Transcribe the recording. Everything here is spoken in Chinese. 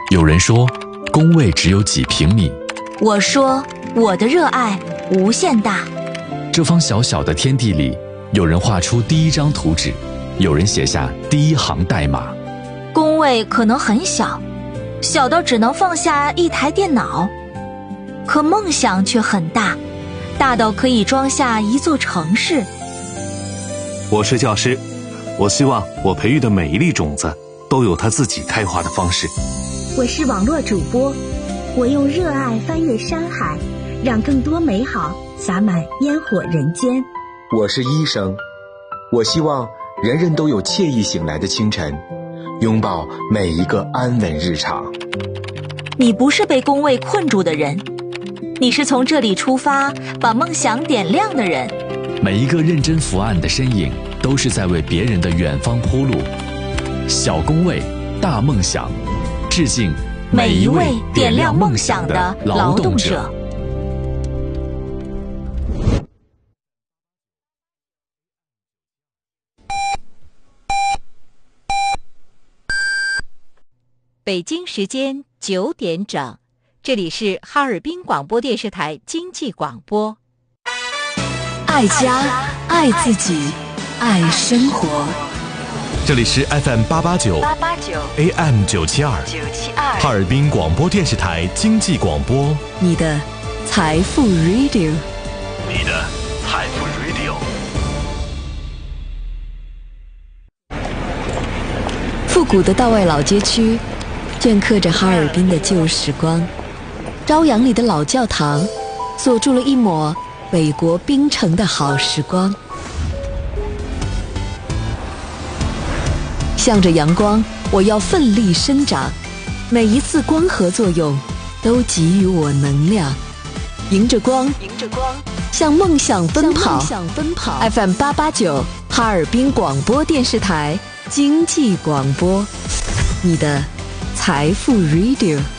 有人说，工位只有几平米。 我说，我的热爱无限大。 这方小小的天地里，有人画出第一张图纸，有人写下第一行代码。 工位可能很小，小到只能放下一台电脑，可梦想却很大，大到可以装下一座城市。 我是教师，我希望我培育的每一粒种子都有它自己开花的方式。 我是网络主播，我用热爱翻越山海，让更多美好洒满烟火人间。 我是医生，我希望人人都有惬意醒来的清晨，拥抱每一个安稳日常。 你不是被工位困住的人，你是从这里出发，把梦想点亮的人。 每一个认真伏案的身影，都是在为别人的远方铺路。小工位，大梦想，致敬每一位点亮梦想的劳动者。 北京时间9点整，这里是哈尔滨广播电视台经济广播。 爱家，爱自己，爱生活。 这里是 FM889 AM972 哈尔滨广播电视台经济广播， 你的财富 Radio， 你的财富 Radio。 复古的道外老街区镌刻着哈尔滨的旧时光，朝阳里的老教堂锁住了一抹北国冰城的好时光。向着阳光，我要奋力生长，每一次光合作用都给予我能量。迎着光，向梦想奔跑。FM889 哈尔滨广播电视台经济广播，你的财富 Radio。